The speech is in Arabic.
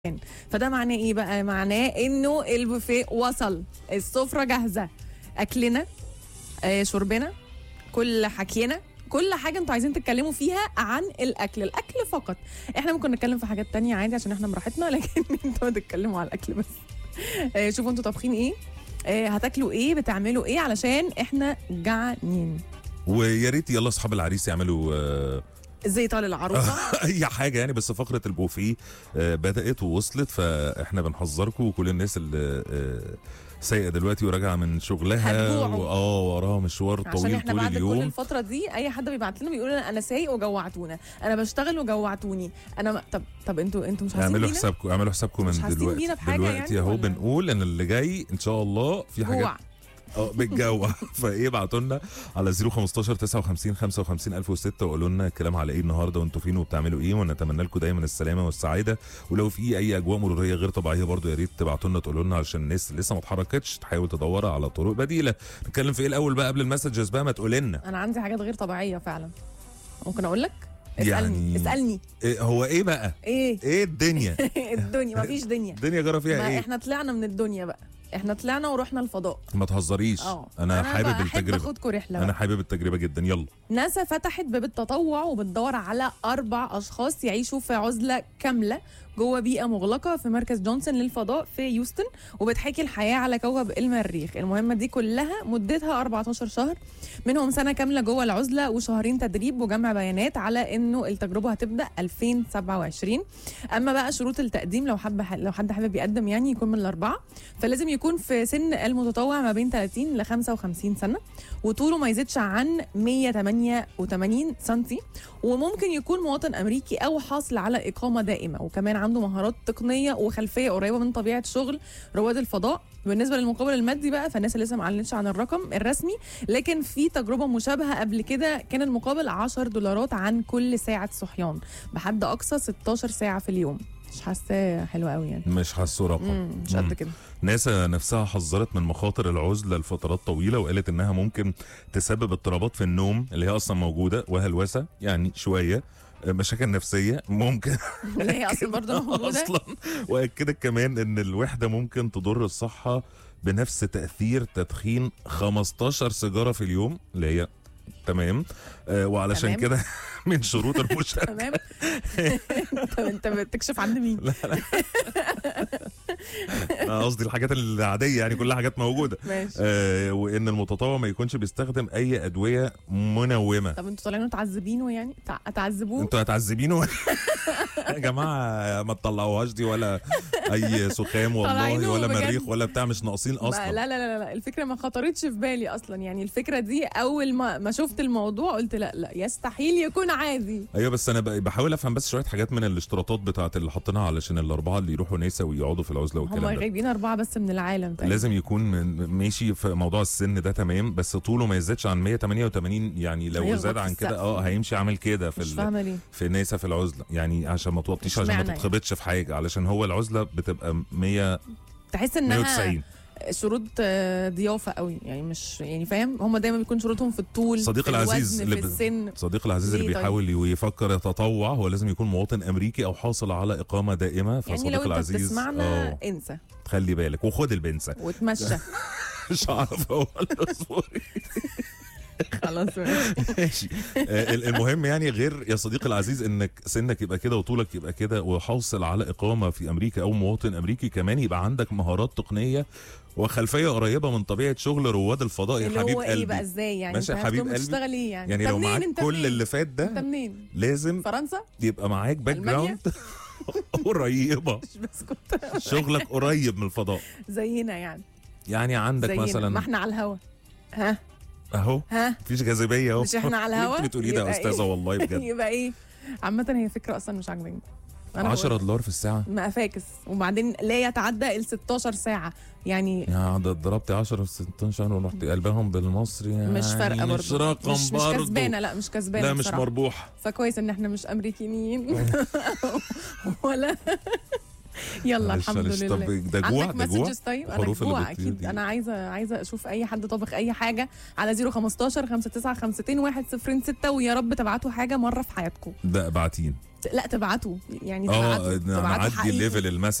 فده معناه ايه بقى؟ معناه انه البوفيه وصل، السفرة جاهزة، اكلنا شربنا، كل حكينا، كل حاجة انتوا عايزين تتكلموا فيها عن الاكل فقط. احنا ممكن نتكلم في حاجات تانية عادي عشان احنا براحتنا، لكن انتوا تتكلموا على الاكل بس. شوفوا انتوا طابخين ايه، هتاكلوا ايه، بتعملوا ايه، علشان احنا جعانين. ويا ريت يلا اصحاب العريس يعملوا زيطة للعروسة اي حاجه يعني، بس فقره البوفيه بدات ووصلت، فاحنا بنحذركم وكل الناس اللي سايقه دلوقتي وراجعه من شغلها وراها مشوار عشان طويل احنا طول بعد اليوم. كل الفتره دي اي حد بيبعت لنا بيقول لنا انا سايق وجوعتونا، انا بشتغل وجوعتوني، انا طب انتوا مش حاسين بينا؟ اعملوا حسابكم من دلوقتي. دلوقتي اهو بنقول ان اللي جاي ان شاء الله في حاجات جوع. بالجو. فايه ابعتوا لنا على 015 59 55 1006 وقولوا لنا الكلام على ايه النهارده وانتوا فين وبتعملوا ايه، ونتمنى لكم دايما السلامه والسعاده. ولو في اي اجواء مروريه غير طبيعيه برضو يا ريت تبعتوا لنا تقولوا لنا، علشان الناس لسه ما اتحركتش تحاول تدور على طرق بديله. نتكلم في ايه الاول بقى قبل المسجز بقى؟ ما تقول لنا. انا عندي حاجات غير طبيعيه فعلا، ممكن اقول لك؟ اسالني. إيه هو ايه بقى؟ ايه الدنيا؟ الدنيا مفيش دنيا. الدنيا جرى فيها ايه؟ احنا طلعنا من الدنيا بقى، احنا طلعنا ورحنا الفضاء. ما تهزريش. انا حابب التجربه، اخدكم رحله. انا حابب التجربه جدا. يلا. ناسا فتحت باب التطوع وبتدور على 4 أشخاص يعيشوا في عزله كامله جوه بيئه مغلقه في مركز جونسون للفضاء في يوستن، وبتحكي الحياه على كوكب المريخ. المهمه دي كلها مدتها 14 شهر، منهم سنه كامله جوه العزله وشهرين تدريب وجمع بيانات على انه التجربه هتبدا 2027. اما بقى شروط التقديم، لو حد حابب يقدم يعني يكون من الاربعه، فلازم يكون في سن المتطوع ما بين 30 ل 55 سنه، وطوله ما يزيدش عن 188 سنتي، وممكن يكون مواطن امريكي او حاصل على اقامه دائمه، وكمان عنده مهارات تقنيه وخلفيه قريبه من طبيعه شغل رواد الفضاء. بالنسبه للمقابل المادي بقى، فالناس اللي لسه ما اعلنتش عن الرقم الرسمي، لكن في تجربه مشابهه قبل كده كان المقابل $10 عن كل ساعه صحيان، بحد اقصى 16 ساعه في اليوم. مش حاسه حلوه قوي يعني، مش حاسه رقم مش قد كده. ناسا نفسها حذرت من مخاطر العزله لفترات طويله، وقالت انها ممكن تسبب اضطرابات في النوم اللي هي اصلا موجوده، وهلوسه يعني شويه، مشاكل نفسيه ممكن اللي هي اصلا برضه موجوده اصلا. واكدت كمان ان الوحده ممكن تضر الصحه بنفس تاثير تدخين 15 سيجاره في اليوم، اللي هي تمام. وعلشان كده من شروط المشاركه. تمام. انت بتكشف عند مين؟ لا قصدي الحاجات العاديه يعني، كلها حاجات موجوده. ماشي. وان المتطوع ما يكونش بيستخدم اي ادويه منومه. طب انتوا طالعين تعذبينه يعني؟ تعذبوه؟ انتوا هتعذبينه يا جماعه، ما تطلعوهاش دي، ولا اي سخام والله، ولا مريخ ولا بتاع، مش ناقصين اصلا. لا الفكره ما خطرتش في بالي اصلا يعني. الفكره دي اول ما شفت الموضوع قلت لا يستحيل يكون عادي. ايوه بس انا بحاول افهم بس شويه حاجات من الاشتراطات بتاعه اللي حاطينها علشان الاربعه اللي يروحوا ناسا ويقعدوا في العزله والكلام ده. هم غايبين 4 بس من العالم تقريبا. لازم يكون ماشي في موضوع السن ده تمام، بس طوله ما يزيدش عن 188 يعني. لو زاد عن كده هيمشي عامل كده في ناسا في العزله يعني، عشان ما توطيش، عشان ما تتخبطش في حاجه، علشان هو العزله بتبقى 100 تحس انها 190 شروط ضيافه قوي يعني، مش يعني فاهم. هم دايما بيكون شروطهم في الطول، صديق في العزيز الوزن، في السن. صديق العزيز اللي بيحاول يفكر يتطوع هو لازم يكون مواطن امريكي او حاصل على اقامه دائمه. يعني لو انت بتسمعنا انسى، خلي بالك وخد البنسه وتمشى. مش عارف اقول خلاص ماشي. المهم يعني، غير يا صديقي العزيز انك سنك يبقى كده وطولك يبقى كده وحاصل على اقامه في امريكا او مواطن امريكي، كمان يبقى عندك مهارات تقنيه وخلفيه قريبه من طبيعه شغل رواد الفضاء. يا حبيب قلبي ايه بقى ازاي يعني؟ ماشي يا حبيب قلبي، بتشتغل ايه يعني لو معاك كل اللي فات ده، انت منين؟ لازم فرنسا يبقى معاك باك جراوند قريبه. مش بسكت. شغلك قريب من الفضاء زينا يعني عندك زينا. مثلا ما احنا على الهوا اهو مفيش جاذبيه اهو. مش احنا على الهوا؟ انت بتقولي ده يا استاذه والله بجد. يبقى ايه؟ عامه هي فكره اصلا مش عاجباني. $10 في الساعه، ما افاكس، وبعدين لا يتعدى ال 16 ساعه يعني. يا ضربت 10 في 16 ورحت قلبهم بالمصري يعني، مش فارقه برضه، مش رقم مش كسبانه. لا مش كسبانه، لا مش مربوح. فكويس ان احنا مش امريكيين ولا يلا الحمد لله. طب ده جوع، عندك مسجز؟ طيب انا جوع اكيد. انا عايزه اشوف اي حد طبخ اي حاجه على 015 59 52 106، ويا رب تبعتوا حاجه مره في حياتكم. ده ابعتين لا تبعته يعني، تبعته نعدي حقيقي. الليفل المسج